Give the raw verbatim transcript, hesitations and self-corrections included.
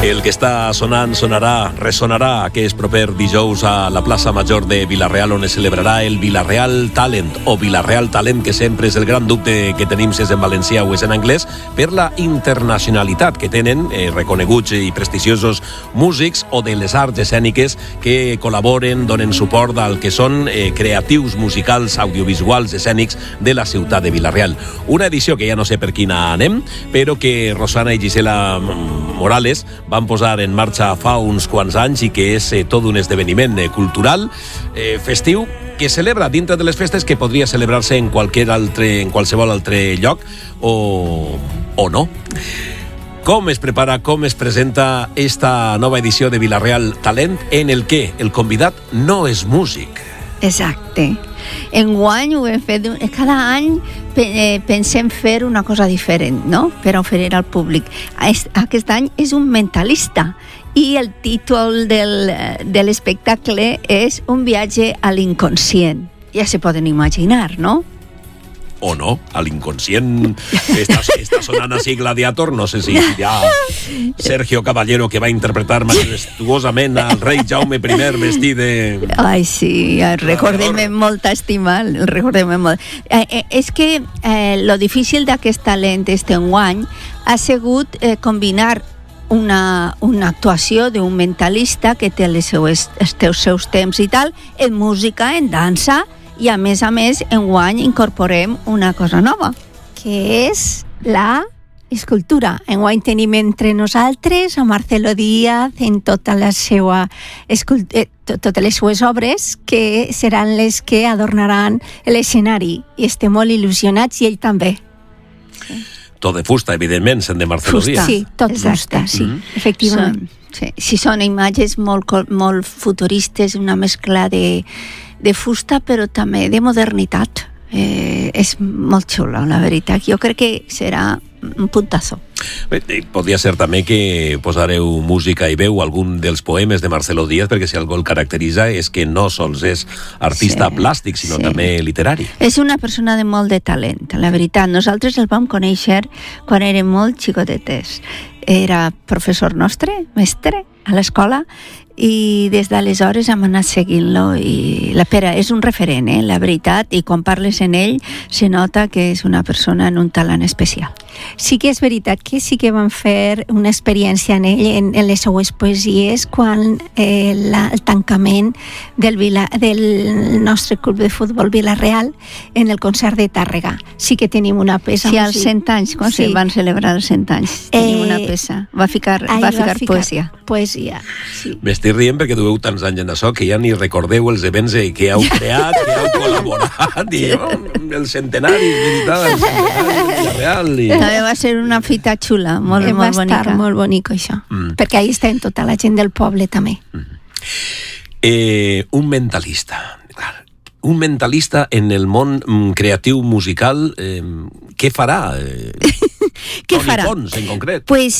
El que està sonant sonarà, ressonarà aquest proper dijous a la plaça Major de Vila-real, on es celebrarà el Vila-real Talent, o Vila-real Talent, que sempre és el gran dubte que tenim si és en valencià o és en anglès, per la internacionalitat que tenen eh, reconeguts i prestigiosos músics o de les arts escèniques que col·laboren, donen suport al que són eh, creatius musicals, audiovisuals, escènics de la ciutat de Vila-real. Una edició que ja no sé per quina anem, però que Rosana i Gisela Morales van posar en marxa fa uns quants anys i que és eh, tot un esdeveniment eh, cultural, eh, festiu, que celebra dintre de les festes, que podria celebrar-se en, altre, en qualsevol altre lloc o, o no. Com es prepara, com es presenta esta nova edició de Vila-real Talent, en el que el convidat no és músic? Exacte. Enguany ho hem fet, cada any pensem fer una cosa diferent, no?, per oferir al públic. Aquest any és un mentalista i el títol del, de l'espectacle és Un viatge a l'inconscient. Ja se poden imaginar, no? O no, a l'inconscient està, està sonant així Gladiator, no sé si hi ha Sergio Caballero, que va interpretar majestuosament al rei Jaume primer vestit de... Ai, sí, recordem-me molt estima, recordem molt. Eh, eh, és que eh, lo difícil d'aquest talent este enguany ha sigut eh, combinar una, una actuació d'un mentalista que té les seues, els seus temps i tal, en música, en dansa, i a més a més enguany incorporem una cosa nova, que és la escultura. Enguany tenim entre nosaltres a Marcelo Díaz en tota la seva escult... eh, totes les seues obres, que seran les que adornaran l'escenari, i estem molt il·lusionats, i ell també. Sí. Tot de fusta, evidentment, sent de Marcelo fusta, Díaz. Sí, tot fusta, sí, mm-hmm. Efectivament. Són, sí, sí, són imatges molt, molt futuristes, una mescla de de fusta, però també de modernitat. Eh, és molt xula, la veritat. Jo crec que serà un puntazo. Bé, podria ser també que posareu música i veu algun dels poemes de Marcelo Díaz, perquè si algú el caracteritza és que no sols és artista sí, plàstic, sinó sí. també literari. És una persona de molt de talent, la veritat. Nosaltres el vam conèixer quan érem molt xicotetes. Era professor nostre, mestre, a l'escola, i des d'aleshores hem anat seguint-lo, i la Pere és un referent, eh, la veritat, i quan parles en ell se nota que és una persona en un talent especial. Sí que és veritat que sí que van fer una experiència en ell, en, en les seues poesies, quan eh, la, el tancament del, Vila, del nostre club de futbol Vila-real en el concert de Tàrrega. Sí que tenim una peça. Sí, als cent anys, quan sí. se van celebrar els cent anys, tenim eh, una peça. Va ficar, va ficar, va ficar poesia. Poesia, sí. M'estic rient perquè dueu tants anys en això que ja ni recordeu els events que heu creat, que heu col·laborat, i oh, el centenari, militar, el centenari de Vila-real. I... També va ser una fita xula, molt, eh, molt bonica. Va estar molt bonic, això, mm. perquè ahí està tota la gent del poble, també. Mm. Eh, un mentalista, clar, un mentalista en el món creatiu musical, eh, què farà? Eh, què farà? Toni Pons, en concret. Pues